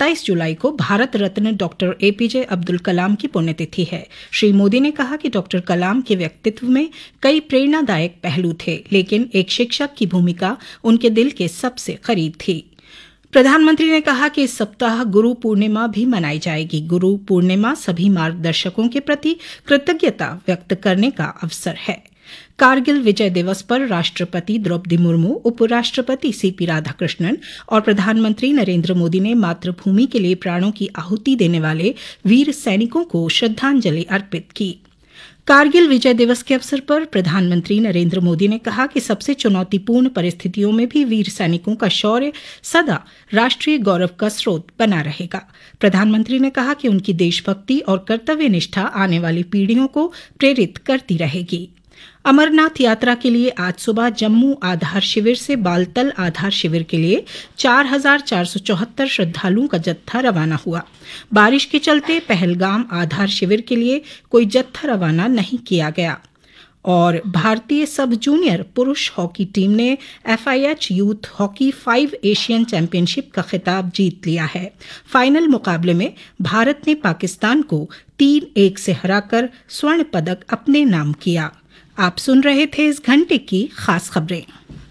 27 जुलाई को Bharat Ratna doctor APJ Abdul Kalam की पुण्यतिथि है। श्री मोदी ने कहा कि डॉक्टर कलाम के व्यक्तित्व में कई प्रेरणादायक पहलू थे, लेकिन एक शिक्षक की भूमिका उनके दिल के सबसे करीब थी। प्रधानमंत्री ने कहा कि इस सप्ताह गुरु पूर्णिमा भी मनाई जाएगी। गुरु पूर्णिमा सभी मार्गदर्शकों के प्रति कृतज्ञता व्यक्त करने का अवसर है। कारगिल विजय दिवस पर राष्ट्रपति द्रौपदी मुर्मू, उपराष्ट्रपति सीपी राधाकृष्णन और प्रधानमंत्री नरेंद्र मोदी ने मातृभूमि के लिए प्राणों की आहुति देने वाले वीर सैनिकों को श्रद्धांजलि अर्पित की। कारगिल विजय दिवस के अवसर पर प्रधानमंत्री नरेंद्र मोदी ने कहा कि सबसे चुनौतीपूर्ण परिस्थितियों में भी वीर सैनिकों का शौर्य सदा राष्ट्रीय गौरव का स्रोत बना रहेगा। प्रधानमंत्री ने कहा कि उनकी देशभक्ति और कर्तव्य निष्ठा आने वाली पीढ़ियों को प्रेरित करती रहेगी। अमरनाथ यात्रा के लिए आज सुबह जम्मू आधार शिविर से बालतल आधार शिविर के लिए 4,474 श्रद्धालुओं का जत्था रवाना हुआ। बारिश के चलते पहलगाम आधार शिविर के लिए कोई जत्था रवाना नहीं किया गया। और भारतीय सब जूनियर पुरुष हॉकी टीम ने FIH youth hockey 5 Asian championship का खिताब जीत लिया है। फाइनल मुकाबले में भारत ने पाकिस्तान को 3-1 से हराकर स्वर्ण पदक अपने नाम किया। आप सुन रहे थे इस घंटे की खास खबरें।